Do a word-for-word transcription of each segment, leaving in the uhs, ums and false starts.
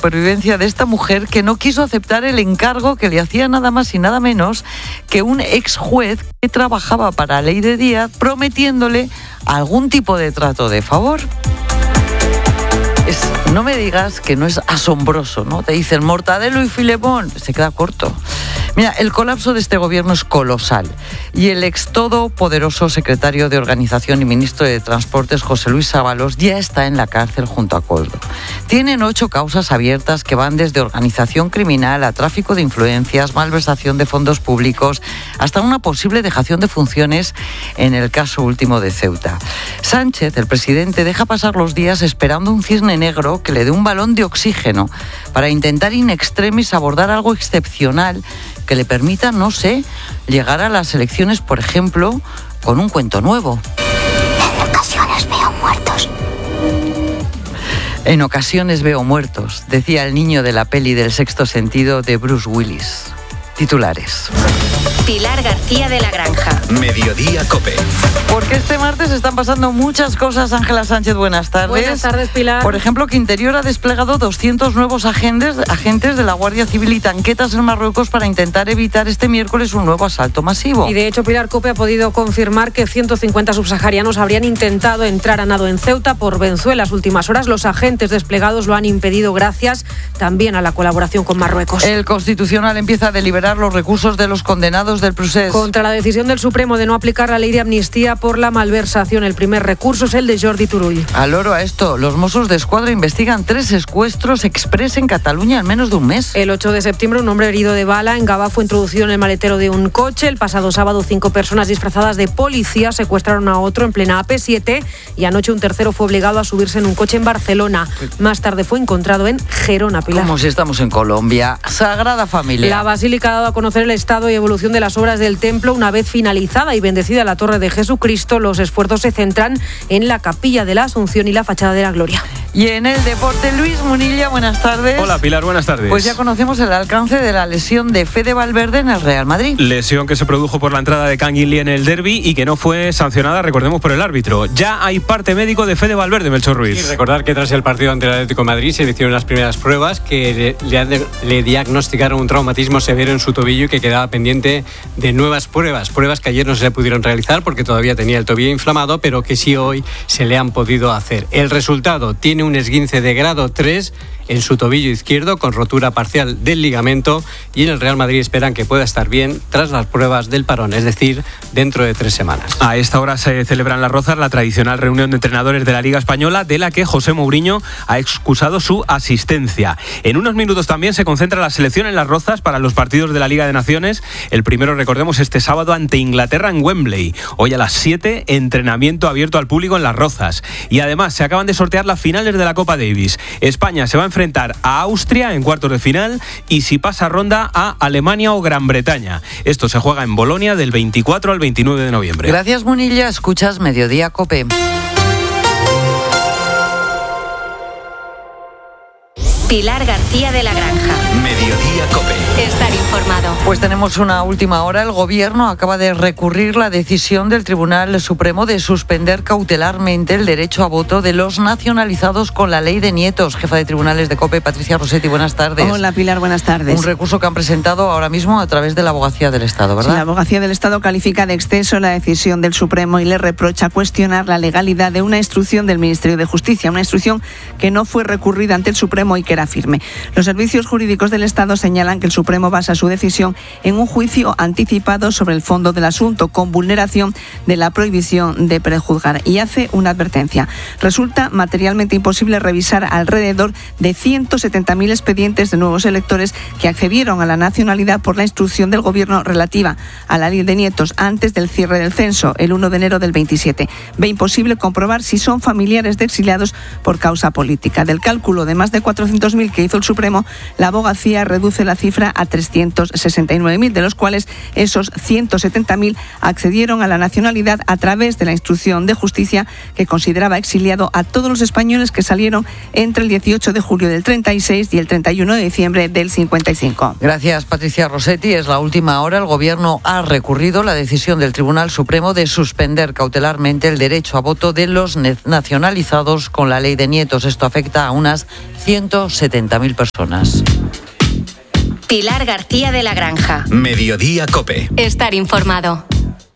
supervivencia de esta mujer que no quiso aceptar el encargo que le hacía nada más y nada menos que un ex juez que trabajaba para Ley de Díaz, prometiéndole algún tipo de trato de favor. Es, no me digas que no es asombroso, ¿no? Te dicen Mortadelo y Filemón, se queda corto. Mira, el colapso de este gobierno es colosal y el ex todopoderoso secretario de Organización y ministro de Transportes, José Luis Ábalos, ya está en la cárcel junto a Koldo. Tienen ocho causas abiertas que van desde organización criminal a tráfico de influencias, malversación de fondos públicos, hasta una posible dejación de funciones en el caso último de Ceuta. Sánchez, el presidente, deja pasar los días esperando un cisne negro que le dé un balón de oxígeno para intentar in extremis abordar algo excepcional que le permita, no sé, llegar a las elecciones, por ejemplo, con un cuento nuevo. En ocasiones veo muertos. En ocasiones veo muertos, decía el niño de la peli del Sexto Sentido de Bruce Willis. Titulares. Pilar García de la Granja. Mediodía COPE. Porque este martes están pasando muchas cosas. Ángela Sánchez, buenas tardes. Buenas tardes, Pilar. Por ejemplo, que Interior ha desplegado doscientos nuevos agentes, agentes de la Guardia Civil y tanquetas en Marruecos para intentar evitar este miércoles un nuevo asalto masivo. Y de hecho, Pilar, COPE ha podido confirmar que ciento cincuenta subsaharianos habrían intentado entrar a nado en Ceuta por Venezuela. Las últimas horas los agentes desplegados lo han impedido gracias también a la colaboración con Marruecos. El Constitucional empieza a deliberar los recursos de los condenados del procés. Contra la decisión del Supremo de no aplicar la ley de amnistía por la malversación. El primer recurso es el de Jordi Turull. Al loro a esto, los Mossos de Escuadra investigan tres secuestros exprés en Cataluña en menos de un mes. El ocho de septiembre, un hombre herido de bala en Gavà fue introducido en el maletero de un coche. El pasado sábado, cinco personas disfrazadas de policía secuestraron a otro en plena A P siete y anoche un tercero fue obligado a subirse en un coche en Barcelona. Más tarde fue encontrado en Gerona, Pilar. Como si estamos en Colombia. Sagrada Familia. La Basílica ha dado a conocer el estado y evolución de las obras del templo. Una vez finalizada y bendecida la Torre de Jesucristo, los esfuerzos se centran en la Capilla de la Asunción y la Fachada de la Gloria. Y en el deporte, Luis Munilla, buenas tardes. Hola, Pilar, buenas tardes. Pues ya conocemos el alcance de la lesión de Fede Valverde en el Real Madrid. Lesión que se produjo por la entrada de Canguilí en el derbi y que no fue sancionada, recordemos, por el árbitro. Ya hay parte médico de Fede Valverde, Melchor Ruiz. Y recordar que tras el partido ante el Atlético de Madrid se hicieron las primeras pruebas que le, le, le diagnosticaron un traumatismo severo en su tobillo y que quedaba pendiente de nuevas pruebas. Pruebas que ayer no se le pudieron realizar porque todavía tenía el tobillo inflamado, pero que sí hoy se le han podido hacer. El resultado: tiene un esguince de grado tres en su tobillo izquierdo con rotura parcial del ligamento, y en el Real Madrid esperan que pueda estar bien tras las pruebas del parón, es decir, dentro de tres semanas. A esta hora se celebra en Las Rozas la tradicional reunión de entrenadores de la Liga Española, de la que José Mourinho ha excusado su asistencia. En unos minutos también se concentra la selección en Las Rozas para los partidos de la Liga de Naciones. El primero, recordemos, este sábado ante Inglaterra en Wembley. Hoy a las siete, entrenamiento abierto al público en Las Rozas. Y además se acaban de sortear las finales de la Copa Davis. España se va a enfrentar a Austria en cuartos de final y, si pasa ronda, a Alemania o Gran Bretaña. Esto se juega en Bolonia del veinticuatro al veintinueve de noviembre. Gracias, Munilla. Escuchas Mediodía COPE. Pilar García de la Granja. Mediodía COPE. Estar informado. Pues tenemos una última hora. El Gobierno acaba de recurrir la decisión del Tribunal Supremo de suspender cautelarmente el derecho a voto de los nacionalizados con la ley de nietos. Jefa de Tribunales de COPE, Patricia Rossetti, buenas tardes. Hola, Pilar, buenas tardes. Un recurso que han presentado ahora mismo a través de la Abogacía del Estado, ¿verdad? Sí, la Abogacía del Estado califica de exceso la decisión del Supremo y le reprocha cuestionar la legalidad de una instrucción del Ministerio de Justicia, una instrucción que no fue recurrida ante el Supremo y que era firme. Los servicios jurídicos del Estado señalan que el Supremo basa su decisión en un juicio anticipado sobre el fondo del asunto, con vulneración de la prohibición de prejuzgar, y hace una advertencia. Resulta materialmente imposible revisar alrededor de ciento setenta mil expedientes de nuevos electores que accedieron a la nacionalidad por la instrucción del Gobierno relativa a la ley de nietos antes del cierre del censo, el uno de enero del veintisiete. Ve imposible comprobar si son familiares de exiliados por causa política. Del cálculo de más de cuatrocientos mil que hizo el Supremo, la Abogacía reduce la cifra a trescientos sesenta y nueve mil, de los cuales esos ciento setenta mil accedieron a la nacionalidad a través de la instrucción de justicia, que consideraba exiliado a todos los españoles que salieron entre el dieciocho de julio del treinta y seis y el treinta y uno de diciembre del cincuenta y cinco. Gracias, Patricia Rossetti. Es la última hora. El Gobierno ha recurrido la decisión del Tribunal Supremo de suspender cautelarmente el derecho a voto de los nacionalizados con la ley de nietos. Esto afecta a unas ciento setenta mil personas. Pilar García de la Granja. Mediodía Cope. Estar informado.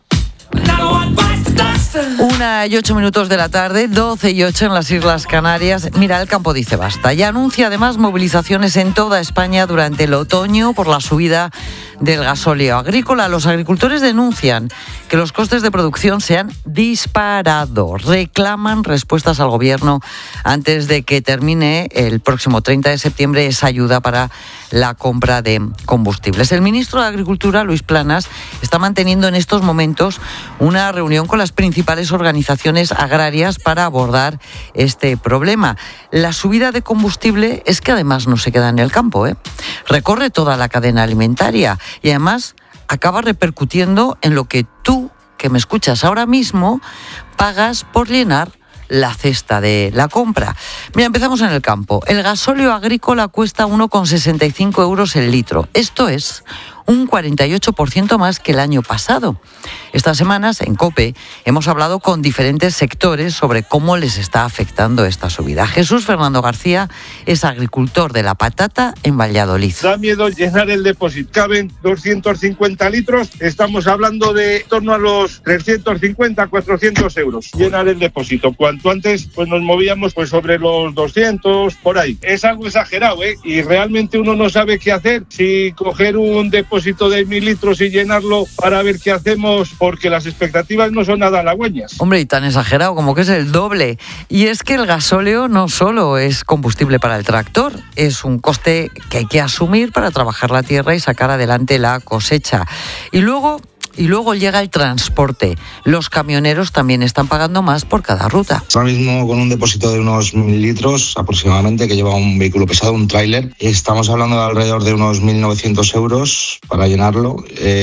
Una y ocho minutos de la tarde, doce y ocho en las Islas Canarias. Mira, el campo dice basta. Y anuncia además movilizaciones en toda España durante el otoño por la subida del gasóleo agrícola. Los agricultores denuncian que los costes de producción se han disparado. Reclaman respuestas al gobierno antes de que termine el próximo treinta de septiembre esa ayuda para la compra de combustibles. El ministro de Agricultura, Luis Planas, está manteniendo en estos momentos una reunión con las principales organizaciones agrarias para abordar este problema. La subida de combustible es que además no se queda en el campo, ¿eh? Recorre toda la cadena alimentaria y además acaba repercutiendo en lo que tú, que me escuchas ahora mismo, pagas por llenar la cesta de la compra. Mira, empezamos en el campo. El gasóleo agrícola cuesta uno coma sesenta y cinco euros el litro. Esto es un cuarenta y ocho por ciento más que el año pasado. Estas semanas, en COPE, hemos hablado con diferentes sectores sobre cómo les está afectando esta subida. Jesús Fernando García es agricultor de la patata en Valladolid. Da miedo llenar el depósito. Caben doscientos cincuenta litros. Estamos hablando de en torno a los trescientos cincuenta, cuatrocientos euros. Llenar el depósito. Cuanto antes pues nos movíamos pues sobre los doscientos, por ahí. Es algo exagerado, ¿eh? Y realmente uno no sabe qué hacer. Si coger un depósito de mil litros y llenarlo para ver qué hacemos, porque las expectativas no son nada halagüeñas. Hombre, y tan exagerado como que es el doble. Y es que el gasóleo no solo es combustible para el tractor, es un coste que hay que asumir para trabajar la tierra y sacar adelante la cosecha. Y luego... Y luego llega el transporte. Los camioneros también están pagando más por cada ruta. Ahora mismo con un depósito de unos mil litros aproximadamente que lleva un vehículo pesado, un tráiler, estamos hablando de alrededor de unos mil novecientos euros para llenarlo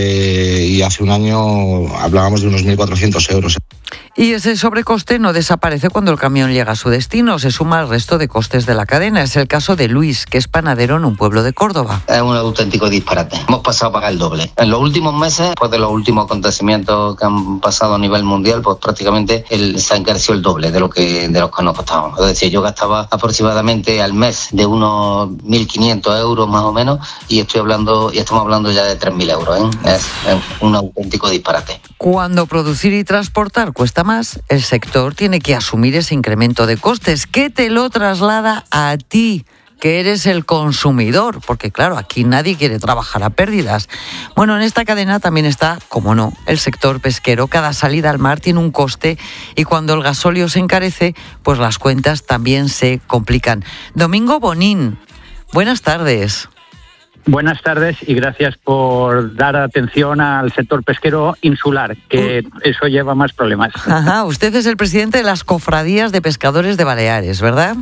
eh, y hace un año hablábamos de unos mil cuatrocientos euros. Y ese sobrecoste no desaparece cuando el camión llega a su destino, se suma al resto de costes de la cadena. Es el caso de Luis, que es panadero en un pueblo de Córdoba. Es un auténtico disparate. Hemos pasado a pagar el doble. En los últimos meses, después de los últimos acontecimientos que han pasado a nivel mundial, pues prácticamente el, se ha encarecido el doble de lo que de los que nos costábamos. Es decir, yo gastaba aproximadamente al mes de unos mil quinientos euros más o menos y estoy hablando y estamos hablando ya de tres mil euros. ¿eh? Es, es un auténtico disparate. Cuando producir y transportar cuesta más, el sector tiene que asumir ese incremento de costes que te lo traslada a ti, que eres el consumidor, porque claro, aquí nadie quiere trabajar a pérdidas. Bueno, en esta cadena también está, como no, el sector pesquero. Cada salida al mar tiene un coste y cuando el gasóleo se encarece, pues las cuentas también se complican. Domingo Bonín, buenas tardes. Buenas tardes y gracias por dar atención al sector pesquero insular, que eso lleva más problemas. Ajá, usted es el presidente de las cofradías de pescadores de Baleares, ¿verdad?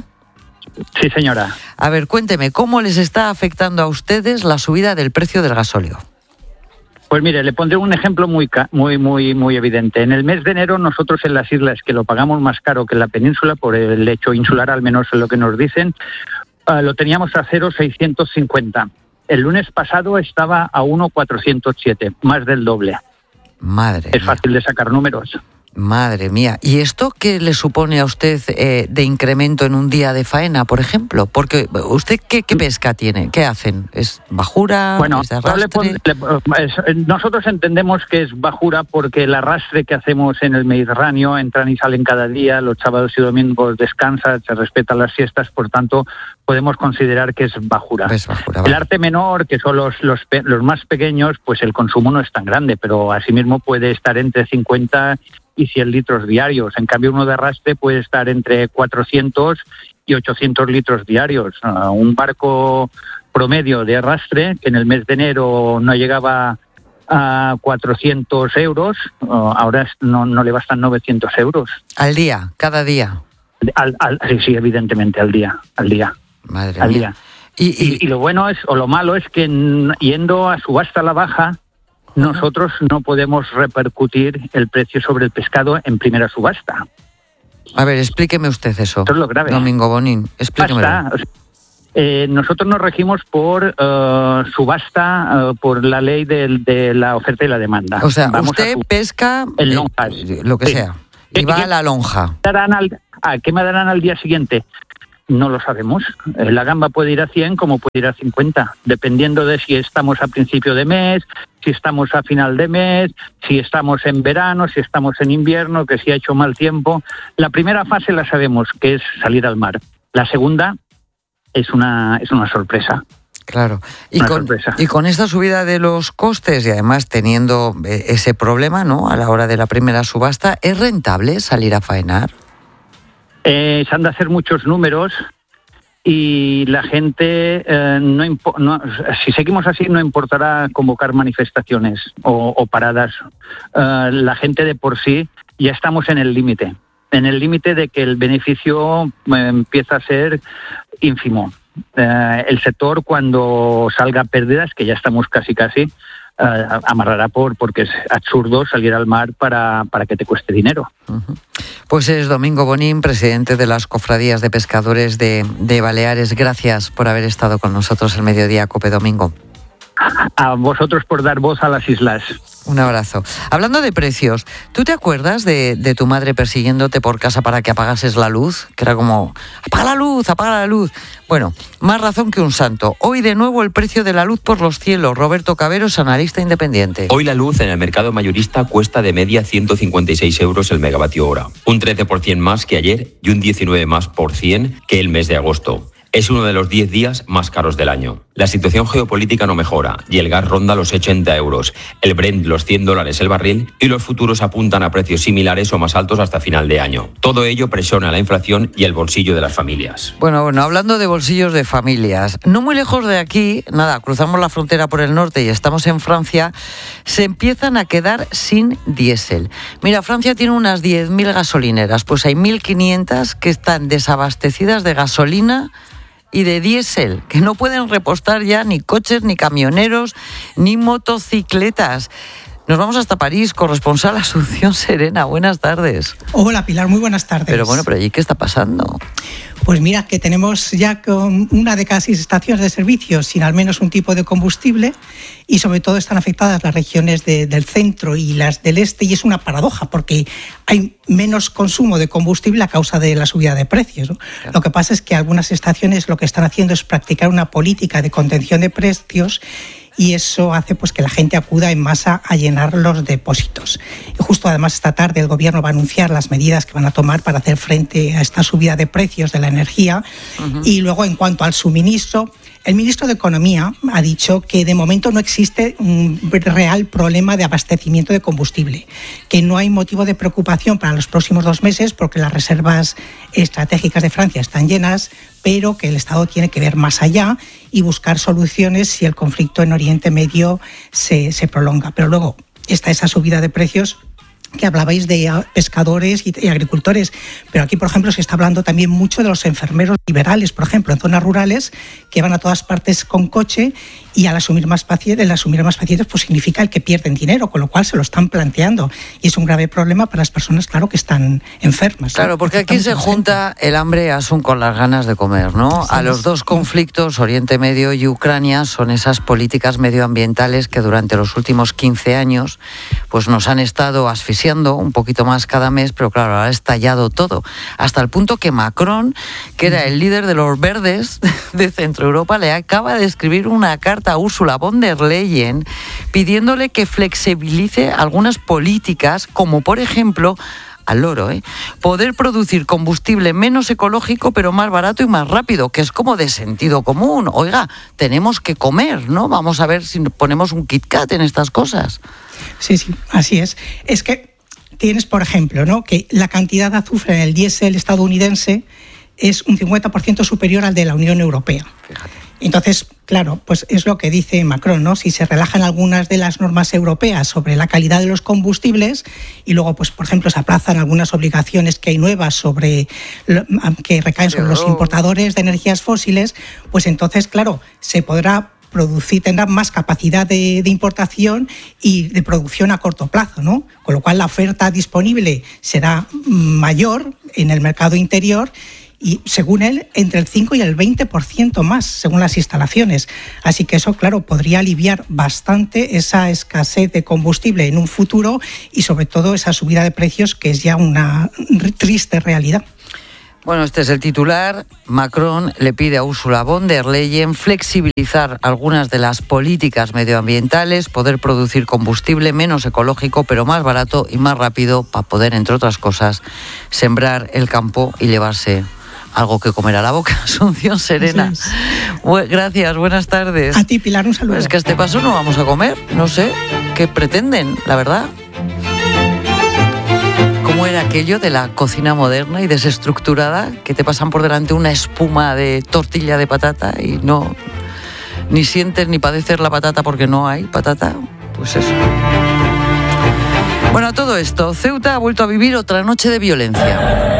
Sí, señora. A ver, cuénteme, ¿cómo les está afectando a ustedes la subida del precio del gasóleo? Pues mire, le pondré un ejemplo muy muy muy muy evidente. En el mes de enero nosotros en las islas, que lo pagamos más caro que en la península, por el hecho insular al menos es lo que nos dicen, uh, lo teníamos a cero coma seiscientos cincuenta. El lunes pasado estaba a uno coma cuatrocientos siete, más del doble. Madre Es fácil mía. de sacar números. Madre mía. ¿Y esto qué le supone a usted eh, de incremento en un día de faena, por ejemplo? Porque usted, ¿qué, qué pesca tiene? ¿Qué hacen? ¿Es bajura? Bueno, ¿Es de no le arrastre? pon- le- es- nosotros entendemos que es bajura porque el arrastre que hacemos en el Mediterráneo, entran y salen cada día, los sábados y domingos descansan, se respetan las siestas, por tanto podemos considerar que es bajura. Es bajura, El vale. arte menor, que son los, los, pe- los más pequeños, pues el consumo no es tan grande, pero asimismo puede estar entre cincuenta y cien litros diarios. En cambio, uno de arrastre puede estar entre cuatrocientos y ochocientos litros diarios. Uh, un barco promedio de arrastre, que en el mes de enero no llegaba a cuatrocientos euros, uh, ahora es- no, no le bastan novecientos euros. Al día, cada día. Al, al, sí, sí, evidentemente, al día, al día. Madre al mía. día. Y, Y, y lo bueno es, o lo malo es que n- yendo a subasta a la baja, nosotros no podemos repercutir el precio sobre el pescado en primera subasta. A ver, explíqueme usted eso. Esto es lo grave. Domingo Bonín, explíquemelo. Basta. Eh, nosotros nos regimos por eh, subasta, eh, por la ley del- de, la oferta y la demanda. O sea, Vamos a usted su- pesca en eh, lonjas. lo que Sí. sea y va a la lonja. darán al, ¿a qué me darán al día siguiente? No lo sabemos. La gamba puede ir a cien como puede ir a cincuenta, dependiendo de si estamos a principio de mes, si estamos a final de mes, si estamos en verano, si estamos en invierno, que si ha hecho mal tiempo. La primera fase la sabemos, que es salir al mar. La segunda es una, es una sorpresa. Claro, y con, y con esta subida de los costes y además teniendo ese problema, ¿no?, a la hora de la primera subasta, ¿es rentable salir a faenar? Eh, se han de hacer muchos números y la gente, eh, no, impo- no si seguimos así, no importará convocar manifestaciones o, o paradas. Eh, la gente de por sí ya estamos en el límite, en el límite de que el beneficio eh, empieza a ser ínfimo. Eh, el sector, cuando salga pérdidas, que ya estamos casi casi, eh, amarrará por porque es absurdo salir al mar para, para que te cueste dinero. Uh-huh. Pues es Domingo Bonín, presidente de las Cofradías de Pescadores de, de Baleares. Gracias por haber estado con nosotros el Mediodía Cope, Domingo. A vosotros por dar voz a las islas. Un abrazo. Hablando de precios, ¿tú te acuerdas de, de tu madre persiguiéndote por casa para que apagases la luz? Que era como, apaga la luz, apaga la luz. Bueno, más razón que un santo. Hoy de nuevo el precio de la luz por los cielos. Roberto Caveros, analista independiente. Hoy la luz en el mercado mayorista cuesta de media ciento cincuenta y seis euros el megavatio hora. Un trece por ciento más que ayer y un diecinueve más por cien que el mes de agosto. Es uno de los diez días más caros del año. La situación geopolítica no mejora y el gas ronda los ochenta euros, el Brent los cien dólares el barril y los futuros apuntan a precios similares o más altos hasta final de año. Todo ello presiona la inflación y el bolsillo de las familias. Bueno, bueno, hablando de bolsillos de familias, no muy lejos de aquí, nada, cruzamos la frontera por el norte y estamos en Francia, se empiezan a quedar sin diésel. Mira, Francia tiene unas diez mil gasolineras, pues hay mil quinientas que están desabastecidas de gasolina y de diésel, que no pueden repostar ya ni coches, ni camioneros, ni motocicletas. Nos vamos hasta París, corresponsal Asunción Serena. Buenas tardes. Hola, Pilar, muy buenas tardes. Pero bueno, pero allí, ¿qué está pasando? Pues mira, que tenemos ya con una de cada seis estaciones de servicio sin al menos un tipo de combustible y sobre todo están afectadas las regiones de, del centro y las del este, y es una paradoja porque hay menos consumo de combustible a causa de la subida de precios, ¿no? Claro. Lo que pasa es que algunas estaciones lo que están haciendo es practicar una política de contención de precios y eso hace pues que la gente acuda en masa a llenar los depósitos. Y justo además esta tarde el gobierno va a anunciar las medidas que van a tomar para hacer frente a esta subida de precios de la energía. Uh-huh. Y luego, en cuanto al suministro, el ministro de Economía ha dicho que de momento no existe un real problema de abastecimiento de combustible, que no hay motivo de preocupación para los próximos dos meses porque las reservas estratégicas de Francia están llenas, pero que el Estado tiene que ver más allá y buscar soluciones si el conflicto en Oriente Medio se, se prolonga. Pero luego está esa subida de precios que hablabais de pescadores y, y agricultores, pero aquí, por ejemplo, se está hablando también mucho de los enfermeros liberales, por ejemplo, en zonas rurales, que van a todas partes con coche y al asumir más pacientes, al asumir más pacientes, pues significa el que pierden dinero, con lo cual se lo están planteando. Y es un grave problema para las personas, claro, que están enfermas. Claro, ¿no? porque aquí se junta el hambre asun con las ganas de comer, ¿no? A los dos conflictos, Oriente Medio y Ucrania, son esas políticas medioambientales que durante los últimos quince años pues nos han estado asfixiando un poquito más cada mes, pero claro, ha estallado todo, hasta el punto que Macron, que era el líder de los verdes de Centro Europa, le acaba de escribir una carta a Ursula von der Leyen pidiéndole que flexibilice algunas políticas, como por ejemplo, al loro, ¿eh? poder producir combustible menos ecológico pero más barato y más rápido, que es como de sentido común. Oiga, tenemos que comer, ¿no? Vamos a ver si ponemos un Kit Kat en estas cosas. Sí, sí, así es. Es que tienes, por ejemplo, ¿no?, que la cantidad de azufre en el diésel estadounidense es un cincuenta por ciento superior al de la Unión Europea. Fíjate. Entonces, claro, pues es lo que dice Macron, ¿no? Si se relajan algunas de las normas europeas sobre la calidad de los combustibles y luego, pues, por ejemplo, se aplazan algunas obligaciones que hay nuevas sobre que recaen sobre los importadores de energías fósiles, pues entonces, claro, se podrá producir, tendrá más capacidad de, de importación y de producción a corto plazo, ¿no? Con lo cual la oferta disponible será mayor en el mercado interior y, según él, entre el cinco y el veinte por ciento más, según las instalaciones. Así que eso, claro, podría aliviar bastante esa escasez de combustible en un futuro y, sobre todo, esa subida de precios que es ya una triste realidad. Bueno, este es el titular. Macron le pide a Ursula von der Leyen flexibilizar algunas de las políticas medioambientales, poder producir combustible menos ecológico, pero más barato y más rápido para poder, entre otras cosas, sembrar el campo y llevarse algo que comer a la boca. Asunción Serena. Es. Bu- Gracias, buenas tardes. A ti, Pilar, un saludo. Es que a este paso no vamos a comer, no sé qué pretenden, la verdad. ¿Cómo era aquello de la cocina moderna y desestructurada, que te pasan por delante una espuma de tortilla de patata y no ni sientes ni padecer la patata porque no hay patata? Pues eso. Bueno, a todo esto, Ceuta ha vuelto a vivir otra noche de violencia.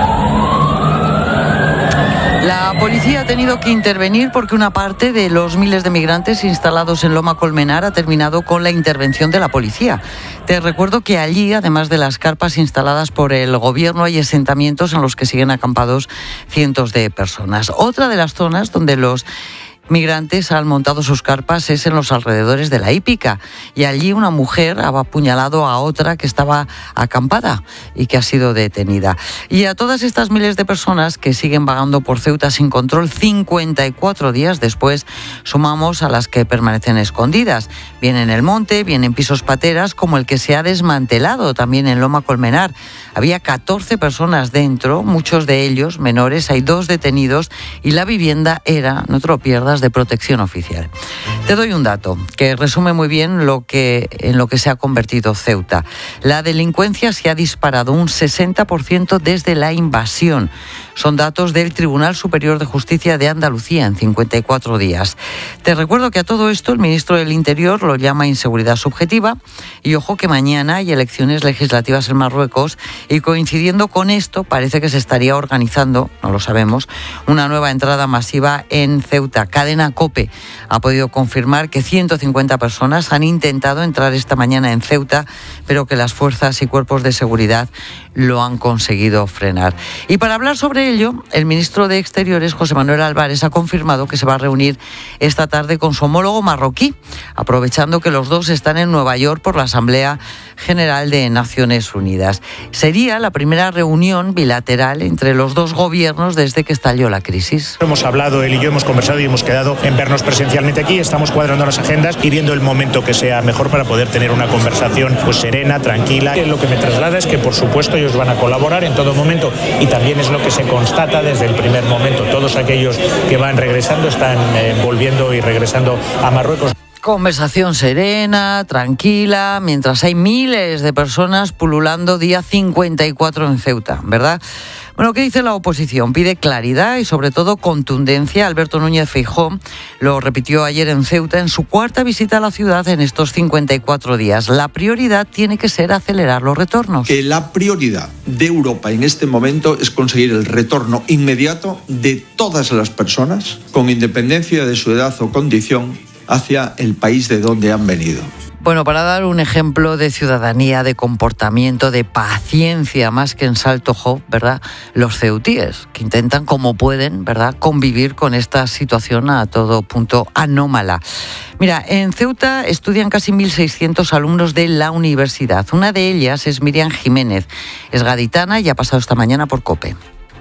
La policía ha tenido que intervenir porque una parte de los miles de migrantes instalados en Loma Colmenar ha terminado con la intervención de la policía. Te recuerdo que allí, además de las carpas instaladas por el gobierno, hay asentamientos en los que siguen acampados cientos de personas. Otra de las zonas donde los migrantes han montado sus carpas es en los alrededores de la hípica, y allí una mujer ha apuñalado a otra que estaba acampada y que ha sido detenida. Y a todas estas miles de personas que siguen vagando por Ceuta sin control cincuenta y cuatro días después, sumamos a las que permanecen escondidas, bien en el monte, bien en pisos pateras, como el que se ha desmantelado también en Loma Colmenar. Había catorce personas dentro, muchos de ellos menores, hay dos detenidos y la vivienda era, no te lo pierdas, de protección oficial. Te doy un dato que resume muy bien lo que, en lo que se ha convertido Ceuta. La delincuencia se ha disparado un sesenta por ciento desde la invasión. Son datos del Tribunal Superior de Justicia de Andalucía en cincuenta y cuatro días. Te recuerdo que a todo esto el ministro del Interior lo llama inseguridad subjetiva, y ojo que mañana hay elecciones legislativas en Marruecos y coincidiendo con esto parece que se estaría organizando, no lo sabemos, una nueva entrada masiva en Ceuta. Cadena COPE ha podido confirmar que ciento cincuenta personas han intentado entrar esta mañana en Ceuta, pero que las fuerzas y cuerpos de seguridad lo han conseguido frenar. Y para hablar sobre ello, el ministro de Exteriores, José Manuel Álvarez, ha confirmado que se va a reunir esta tarde con su homólogo marroquí, aprovechando que los dos están en Nueva York por la Asamblea General de Naciones Unidas. Sería la primera reunión bilateral entre los dos gobiernos desde que estalló la crisis. Hemos hablado, él y yo hemos conversado y hemos quedado en vernos presencialmente aquí. Estamos cuadrando las agendas y viendo el momento que sea mejor para poder tener una conversación pues serena, tranquila. Lo que me traslada es que, por supuesto, ellos van a colaborar en todo momento, y también es lo que se constata desde el primer momento. Todos aquellos que van regresando están eh, volviendo y regresando a Marruecos. Conversación serena, tranquila, mientras hay miles de personas pululando día cincuenta y cuatro en Ceuta, ¿verdad? Bueno, ¿qué dice la oposición? Pide claridad y sobre todo contundencia. Alberto Núñez Feijóo lo repitió ayer en Ceuta en su cuarta visita a la ciudad en estos cincuenta y cuatro días. La prioridad tiene que ser acelerar los retornos. Que la prioridad de Europa en este momento es conseguir el retorno inmediato de todas las personas, con independencia de su edad o condición, hacia el país de donde han venido. Bueno, para dar un ejemplo de ciudadanía, de comportamiento, de paciencia, más que en Salto Job, ¿verdad? Los ceutíes, que intentan como pueden, ¿verdad?, convivir con esta situación a todo punto anómala. Mira, en Ceuta estudian casi mil seiscientos alumnos de la universidad. Una de ellas es Miriam Jiménez. Es gaditana y ha pasado esta mañana por COPE.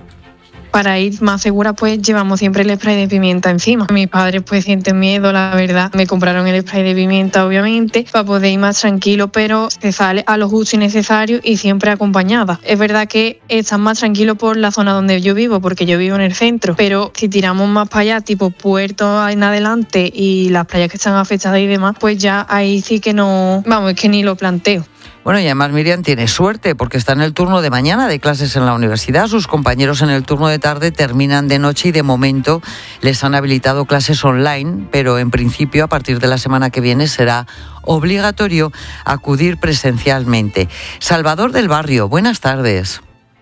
Para ir más segura, pues llevamos siempre el spray de pimienta encima. Mis padres pues sienten miedo, la verdad. Me compraron el spray de pimienta, obviamente, para poder ir más tranquilo, pero se sale a lo justo y necesario y siempre acompañada. Es verdad que están más tranquilos por la zona donde yo vivo, porque yo vivo en el centro, pero si tiramos más para allá, tipo Puerto en adelante y las playas que están afectadas y demás, pues ya ahí sí que no, vamos, es que ni lo planteo. Bueno, y además Miriam tiene suerte porque está en el turno de mañana de clases en la universidad. Sus compañeros en el turno de tarde terminan de noche y de momento les han habilitado clases online, pero en principio a partir de la semana que viene será obligatorio acudir presencialmente. Salvador del Barrio, buenas tardes.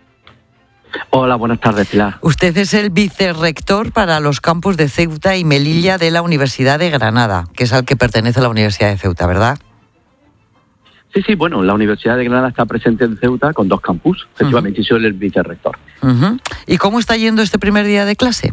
Hola, buenas tardes, Pilar. Usted es el vicerrector para los campus de Ceuta y Melilla de la Universidad de Granada, que es al que pertenece la Universidad de Ceuta, ¿verdad? Sí, sí, bueno, la Universidad de Granada está presente en Ceuta con dos campus, efectivamente, uh-huh. y soy el vicerrector. Uh-huh. ¿Y cómo está yendo este primer día de clase?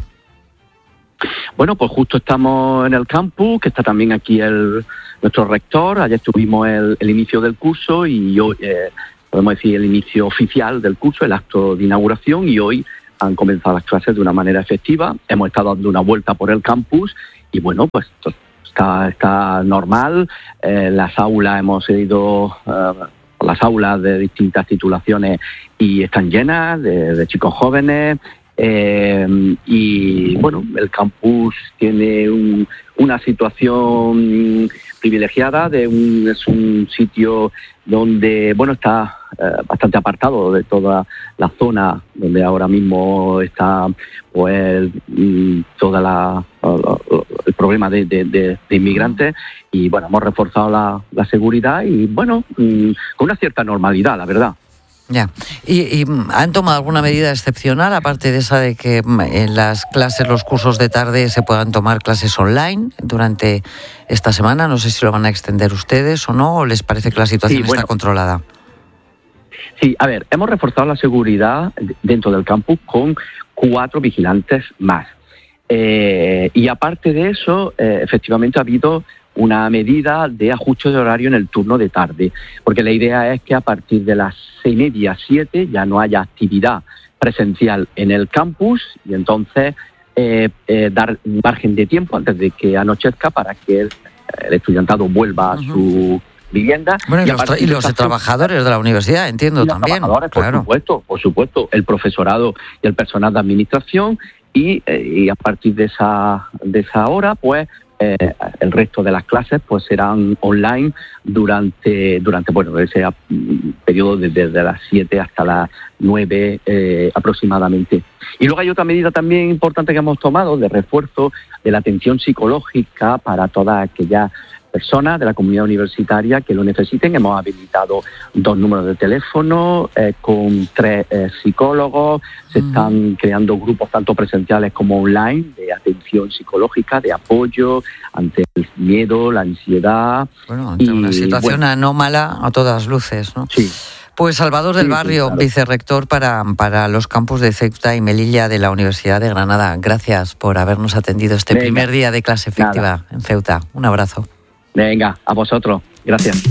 Bueno, pues justo estamos en el campus, que está también aquí el nuestro rector. Ayer tuvimos el, el inicio del curso y hoy, eh, podemos decir, el inicio oficial del curso, el acto de inauguración, y hoy han comenzado las clases de una manera efectiva. Hemos estado dando una vuelta por el campus y bueno, pues está, está normal. Eh, las aulas, hemos ido eh, por las aulas de distintas titulaciones y están llenas de, de chicos jóvenes. Eh, y bueno, el campus tiene un, una situación privilegiada, de un, es un sitio donde bueno está eh, bastante apartado de toda la zona donde ahora mismo está pues toda la, la el problema de, de, de, de inmigrantes, y bueno, hemos reforzado la, la seguridad y bueno, con una cierta normalidad, la verdad. Ya. ¿Y, ¿Y han tomado alguna medida excepcional, aparte de esa de que en las clases, los cursos de tarde, se puedan tomar clases online durante esta semana? No sé si lo van a extender ustedes o no, o les parece que la situación sí, bueno, está controlada. Sí, a ver, hemos reforzado la seguridad dentro del campus con cuatro vigilantes más. Eh, y aparte de eso, eh, efectivamente ha habido una medida de ajuste de horario en el turno de tarde, porque la idea es que a partir de las seis y media, siete, ya no haya actividad presencial en el campus y entonces eh, eh, dar un margen de tiempo antes de que anochezca para que el, el estudiantado vuelva uh-huh. a su vivienda. Bueno, y, y los, tra- y los de trabajadores de la universidad, entiendo, y los también. Trabajadores, por claro. supuesto, por supuesto, el profesorado y el personal de administración y, eh, y a partir de esa, de esa hora, pues, Eh, el resto de las clases pues serán online durante durante bueno ese periodo desde de las siete hasta las nueve eh, aproximadamente. Y luego hay otra medida también importante que hemos tomado de refuerzo de la atención psicológica para todas aquellas personas de la comunidad universitaria que lo necesiten. Hemos habilitado dos números de teléfono eh, con tres eh, psicólogos. Se mm. están creando grupos tanto presenciales como online de atención psicológica, de apoyo ante el miedo, la ansiedad. Bueno, ante y, una situación bueno, anómala a todas luces, ¿no? Sí. Pues Salvador del sí, Barrio, sí, claro. vicerrector para, para los campus de Ceuta y Melilla de la Universidad de Granada. Gracias por habernos atendido este Venga. primer día de clase efectiva Nada. en Ceuta. Un abrazo. Venga, a vosotros. Gracias.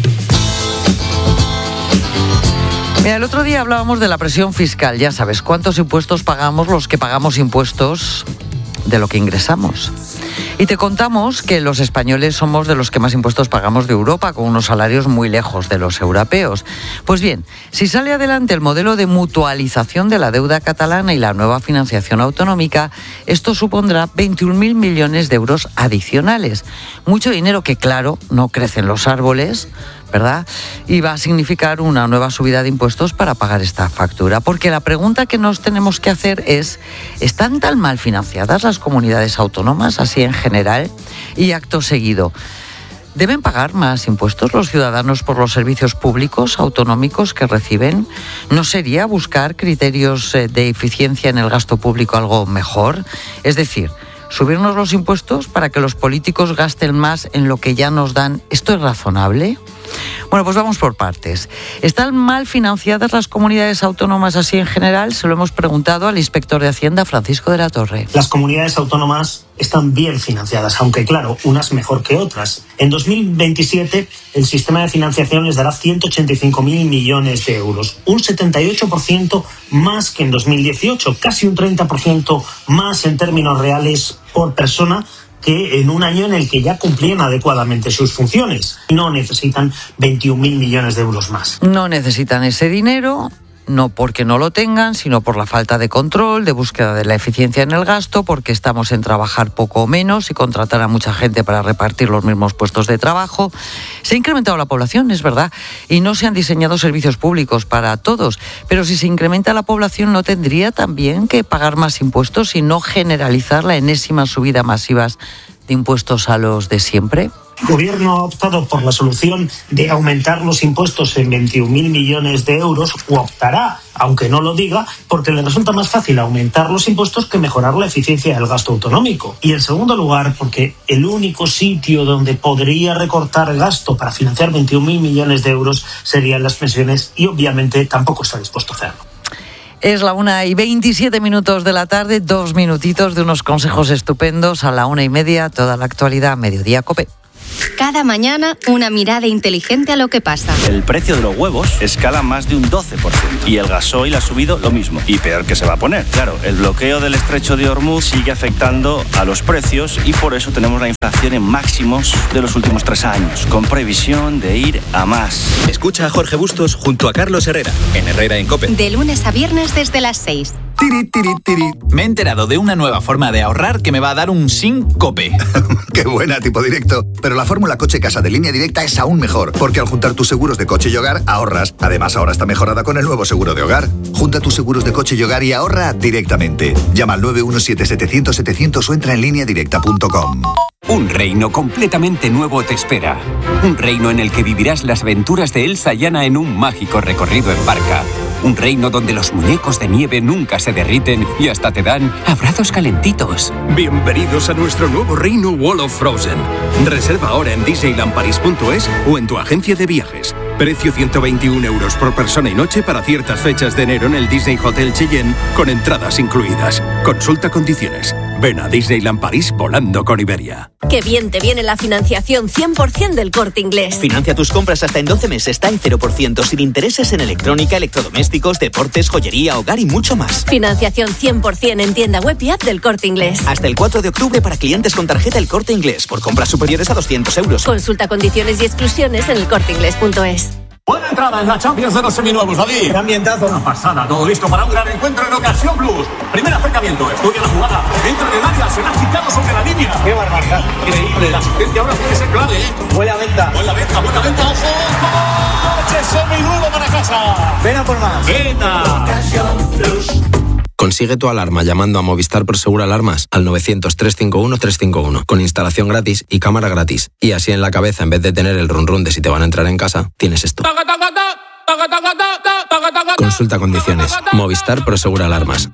Mira, el otro día hablábamos de la presión fiscal. Ya sabes, ¿cuántos impuestos pagamos los que pagamos impuestos de lo que ingresamos? Y te contamos que los españoles somos de los que más impuestos pagamos de Europa, con unos salarios muy lejos de los europeos. Pues bien, si sale adelante el modelo de mutualización de la deuda catalana y la nueva financiación autonómica, esto supondrá veintiún mil millones de euros adicionales. Mucho dinero que, claro, no crecen los árboles, ¿verdad? Y va a significar una nueva subida de impuestos para pagar esta factura. Porque la pregunta que nos tenemos que hacer es, ¿están tan mal financiadas las comunidades autónomas, así en general? Y acto seguido, ¿deben pagar más impuestos los ciudadanos por los servicios públicos autonómicos que reciben? ¿No sería buscar criterios de eficiencia en el gasto público algo mejor? Es decir, ¿subirnos los impuestos para que los políticos gasten más en lo que ya nos dan? ¿Esto es razonable? Bueno, pues vamos por partes. ¿Están mal financiadas las comunidades autónomas así en general? Se lo hemos preguntado al inspector de Hacienda, Francisco de la Torre. Las comunidades autónomas están bien financiadas, aunque claro, unas mejor que otras. En dos mil veintisiete el sistema de financiación les dará ciento ochenta y cinco mil millones de euros, un setenta y ocho por ciento más que en dos mil dieciocho, casi un treinta por ciento más en términos reales por persona que en un año en el que ya cumplían adecuadamente sus funciones. No necesitan veintiún mil millones de euros más. No necesitan ese dinero, no porque no lo tengan, sino por la falta de control, de búsqueda de la eficiencia en el gasto, porque estamos en trabajar poco o menos y contratar a mucha gente para repartir los mismos puestos de trabajo. Se ha incrementado la población, es verdad, y no se han diseñado servicios públicos para todos, pero si se incrementa la población, ¿no tendría también que pagar más impuestos y no generalizar la enésima subida masivas de impuestos a los de siempre? El Gobierno ha optado por la solución de aumentar los impuestos en veintiún mil millones de euros, o optará, aunque no lo diga, porque le resulta más fácil aumentar los impuestos que mejorar la eficiencia del gasto autonómico. Y en segundo lugar, porque el único sitio donde podría recortar gasto para financiar veintiún mil millones de euros serían las pensiones, y obviamente tampoco está dispuesto a hacerlo. Es la una y veintisiete minutos de la tarde, dos minutitos de unos consejos estupendos a la una y media, toda la actualidad, Mediodía COPE. Cada mañana, una mirada inteligente a lo que pasa. El precio de los huevos escala más de un doce por ciento y el gasoil ha subido lo mismo. Y peor que se va a poner. Claro, el bloqueo del estrecho de Hormuz sigue afectando a los precios y por eso tenemos la inflación en máximos de los últimos tres años, con previsión de ir a más. Escucha a Jorge Bustos junto a Carlos Herrera, en Herrera en COPE. De lunes a viernes desde las seis. Tiri, tiri, tiri. Me he enterado de una nueva forma de ahorrar que me va a dar un síncope. Qué buena, tipo directo. Pero la fórmula coche casa de Línea Directa es aún mejor, porque al juntar tus seguros de coche y hogar, ahorras. Además, ahora está mejorada con el nuevo seguro de hogar. Junta tus seguros de coche y hogar y ahorra directamente. Llama al nueve uno siete setecientos setecientos o entra en línea directa punto com. Un reino completamente nuevo te espera. Un reino en el que vivirás las aventuras de Elsa y Anna en un mágico recorrido en barca. Un reino donde los muñecos de nieve nunca se derriten y hasta te dan abrazos calentitos. Bienvenidos a nuestro nuevo reino Wall of Frozen. Reserva ahora en disneyland paris punto es o en tu agencia de viajes. Precio ciento veintiún euros por persona y noche para ciertas fechas de enero en el Disney Hotel Cheyenne con entradas incluidas. Consulta condiciones. Ven a Disneyland París volando con Iberia. Qué bien te viene la financiación cien por ciento del Corte Inglés. Financia tus compras hasta en doce meses, está en cero por ciento, sin intereses en electrónica, electrodomésticos, deportes, joyería, hogar y mucho más. Financiación cien por ciento en tienda web y app del Corte Inglés. Hasta el cuatro de octubre para clientes con tarjeta El Corte Inglés, por compras superiores a doscientos euros. Consulta condiciones y exclusiones en el corte inglés punto es. Buena entrada en la Champions de los seminuevos, David. ¡Qué ambientazo! Una pasada, todo listo para un gran encuentro en Ocasión Plus. Primer acercamiento, estudia la jugada, entra en el área, será quitado sobre la línea. ¡Qué barbaridad! Increíble, la asistencia ahora puede ser clave, ¿eh? Buena venta. Buena venta, buena venta, ojo. ¡Coche seminuevo para casa! Ven a por más. ¡Venta! Ocasión Plus. Consigue tu alarma llamando a Movistar Prosegur Alarmas al novecientos, trescientos cincuenta y uno, trescientos cincuenta y uno con instalación gratis y cámara gratis. Y así en la cabeza, en vez de tener el run run de si te van a entrar en casa, tienes esto. Consulta condiciones. Movistar Prosegur Alarmas.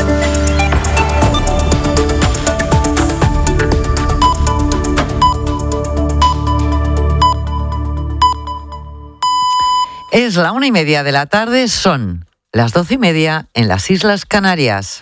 Es la una y media de la tarde, son las doce y media en las Islas Canarias.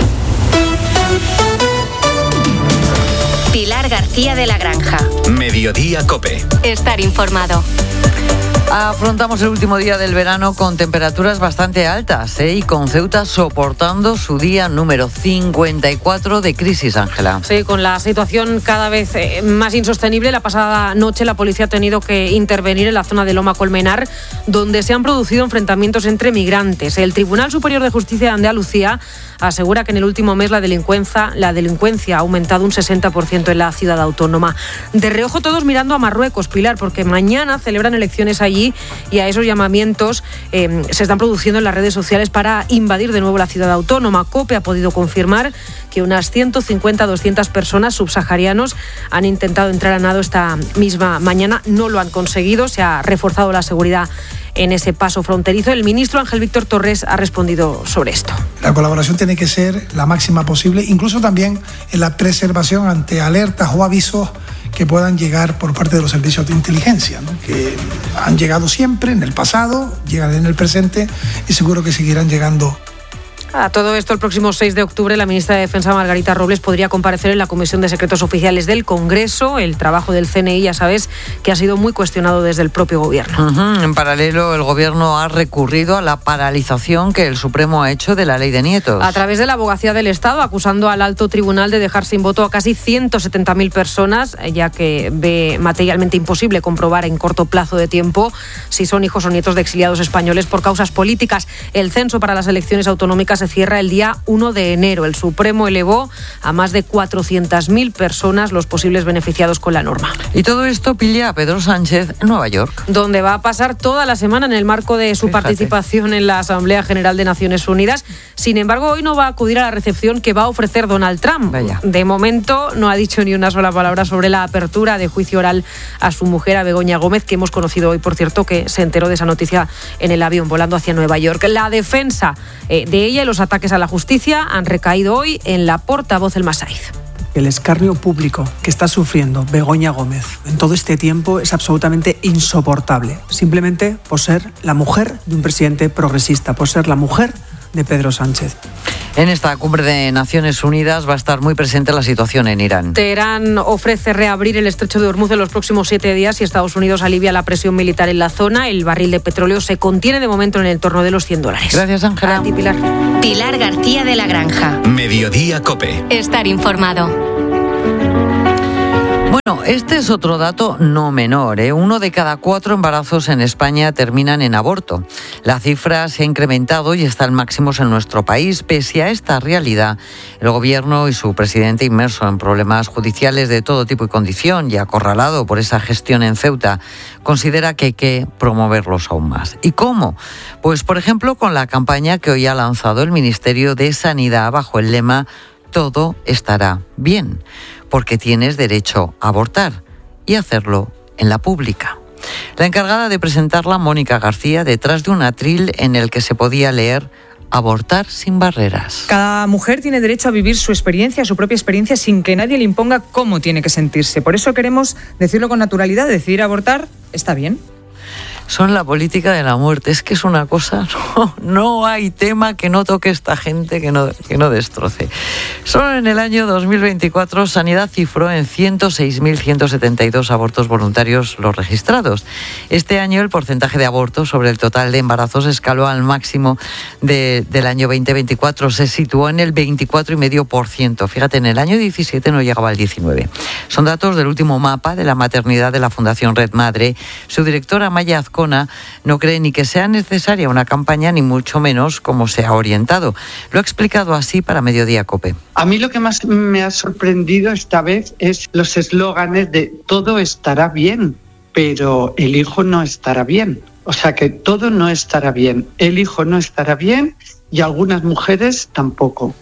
Pilar García de la Granja. Mediodía COPE. Estar informado. Afrontamos el último día del verano con temperaturas bastante altas, ¿eh? Y con Ceuta soportando su día número cincuenta y cuatro de crisis, Ángela. Sí, con la situación cada vez eh, más insostenible, la pasada noche la policía ha tenido que intervenir en la zona de Loma Colmenar, donde se han producido enfrentamientos entre migrantes. El Tribunal Superior de Justicia de Andalucía asegura que en el último mes la delincuencia, la delincuencia ha aumentado un sesenta por ciento en la ciudad autónoma. De reojo todos mirando a Marruecos, Pilar, porque mañana celebran elecciones allí y a esos llamamientos eh, se están produciendo en las redes sociales para invadir de nuevo la ciudad autónoma. COPE ha podido confirmar que unas ciento cincuenta a doscientas personas subsaharianos han intentado entrar a nado esta misma mañana. No lo han conseguido, se ha reforzado la seguridad en ese paso fronterizo. El ministro Ángel Víctor Torres ha respondido sobre esto. La colaboración tiene que ser la máxima posible, incluso también en la preservación ante alertas o avisos que puedan llegar por parte de los servicios de inteligencia, ¿no? Que han llegado siempre en el pasado, llegan en el presente y seguro que seguirán llegando. A todo esto, el próximo seis de octubre, la ministra de Defensa, Margarita Robles, podría comparecer en la Comisión de Secretos Oficiales del Congreso. El trabajo del C N I, ya sabes, que ha sido muy cuestionado desde el propio Gobierno. Uh-huh. En paralelo, el Gobierno ha recurrido a la paralización que el Supremo ha hecho de la Ley de Nietos. A través de la Abogacía del Estado, acusando al alto tribunal de dejar sin voto a casi ciento setenta mil personas, ya que ve materialmente imposible comprobar en corto plazo de tiempo si son hijos o nietos de exiliados españoles por causas políticas. El censo para las elecciones autonómicas se cierra el día uno de enero. El Supremo elevó a más de cuatrocientas mil personas los posibles beneficiados con la norma. Y todo esto pilla a Pedro Sánchez en Nueva York, donde va a pasar toda la semana en el marco de su Fíjate. participación en la Asamblea General de Naciones Unidas. Sin embargo, hoy no va a acudir a la recepción que va a ofrecer Donald Trump. Vaya. De momento no ha dicho ni una sola palabra sobre la apertura de juicio oral a su mujer, a Begoña Gómez, que hemos conocido hoy, por cierto, que se enteró de esa noticia en el avión volando hacia Nueva York. La defensa eh, de ella y los ataques a la justicia han recaído hoy en la portavoz El Masaiz. El escarnio público que está sufriendo Begoña Gómez en todo este tiempo es absolutamente insoportable, simplemente por ser la mujer de un presidente progresista, por ser la mujer de Pedro Sánchez. En esta cumbre de Naciones Unidas va a estar muy presente la situación en Irán. Teherán ofrece reabrir el estrecho de Hormuz en los próximos siete días y Estados Unidos alivia la presión militar en la zona. El barril de petróleo se contiene de momento en el entorno de los cien dólares. Gracias, Ángela. A ti, Pilar. Pilar García de la Granja. Mediodía Cope. Estar informado. Bueno, este es otro dato no menor, ¿eh? Uno de cada cuatro embarazos en España terminan en aborto. La cifra se ha incrementado y está en máximos en nuestro país. Pese a esta realidad, el Gobierno y su presidente, inmerso en problemas judiciales de todo tipo y condición y acorralado por esa gestión en Ceuta, considera que hay que promoverlos aún más. ¿Y cómo? Pues, por ejemplo, con la campaña que hoy ha lanzado el Ministerio de Sanidad bajo el lema «Todo estará bien», porque tienes derecho a abortar y hacerlo en la pública. La encargada de presentarla, Mónica García, detrás de un atril en el que se podía leer «Abortar sin barreras». Cada mujer tiene derecho a vivir su experiencia, su propia experiencia, sin que nadie le imponga cómo tiene que sentirse. Por eso queremos decirlo con naturalidad, decidir abortar está bien. Son la política de la muerte. Es que es una cosa, no, no hay tema que no toque esta gente, que no, que no destroce. Solo en el año dos mil veinticuatro, Sanidad cifró en ciento seis mil ciento setenta y dos abortos voluntarios los registrados. Este año el porcentaje de abortos sobre el total de embarazos escaló al máximo de, del año veinte veinticuatro. Se situó en el veinticuatro coma cinco por ciento. Fíjate, en el año diecisiete no llegaba al diecinueve. Son datos del último mapa de la maternidad de la Fundación Red Madre. Su directora, Maya Azcona, no cree ni que sea necesaria una campaña, ni mucho menos cómo se ha orientado. Lo ha explicado así para Mediodía Cope. A mí lo que más me ha sorprendido esta vez es los eslóganes de todo estará bien, pero el hijo no estará bien. O sea que todo no estará bien. El hijo no estará bien y algunas mujeres tampoco.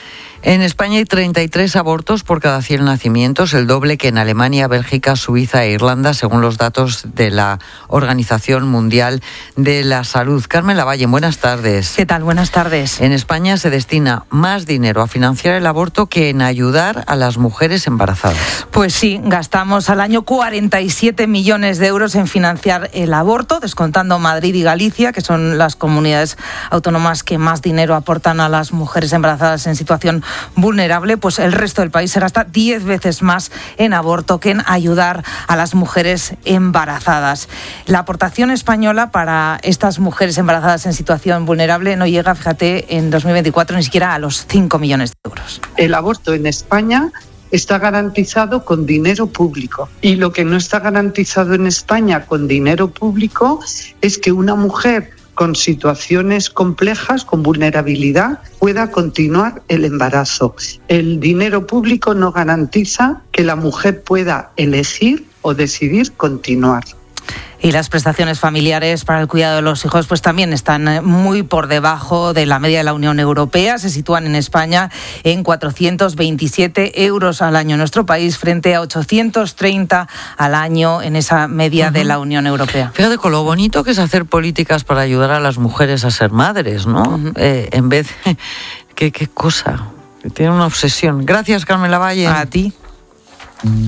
En España hay treinta y tres abortos por cada cien nacimientos, el doble que en Alemania, Bélgica, Suiza e Irlanda, según los datos de la Organización Mundial de la Salud. Carmen Lavalle, buenas tardes. ¿Qué tal? Buenas tardes. En España se destina más dinero a financiar el aborto que en ayudar a las mujeres embarazadas. Pues sí, gastamos al año cuarenta y siete millones de euros en financiar el aborto, descontando Madrid y Galicia, que son las comunidades autónomas que más dinero aportan a las mujeres embarazadas en situación vulnerable. Pues el resto del país se gasta diez veces más en aborto que en ayudar a las mujeres embarazadas. La aportación española para estas mujeres embarazadas en situación vulnerable no llega, fíjate, en dos mil veinticuatro ni siquiera a los cinco millones de euros. El aborto en España está garantizado con dinero público. Y lo que no está garantizado en España con dinero público es que una mujer con situaciones complejas, con vulnerabilidad, pueda continuar el embarazo. El dinero público no garantiza que la mujer pueda elegir o decidir continuar. Y las prestaciones familiares para el cuidado de los hijos pues también están muy por debajo de la media de la Unión Europea. Se sitúan en España en cuatrocientos veintisiete euros al año en nuestro país, frente a ochocientos treinta al año en esa media uh-huh. de la Unión Europea. Fíjate con lo bonito que es hacer políticas para ayudar a las mujeres a ser madres, ¿no? Uh-huh. Eh, en vez de... ¿Qué, qué cosa? Tiene una obsesión. Gracias, Carmen Lavalle. A ti.